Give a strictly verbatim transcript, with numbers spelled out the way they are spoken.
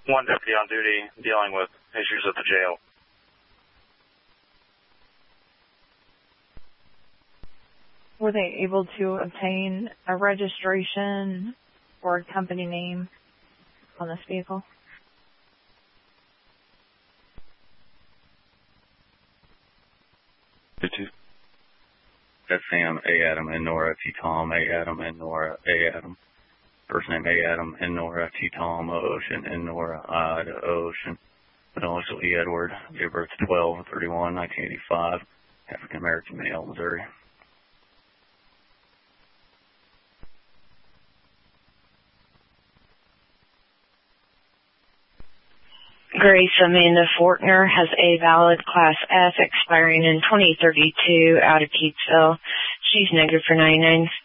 one deputy on duty dealing with issues at the jail. Were they able to obtain a registration or a company name on this vehicle? The two. That's Sam, A. Adam, and Nora, T. Tom, A. Adam, and Nora, A. Adam. First name A. Adam, and Nora, T. Tom, O. Ocean, and Nora, I. to Ocean. But also E. Edward, date of birth twelve thirty-one nineteen eighty-five, African American male, Missouri. Grace Amanda Fortner has a valid Class F expiring in twenty thirty-two out of Keatsville. She's negative for ninety-nine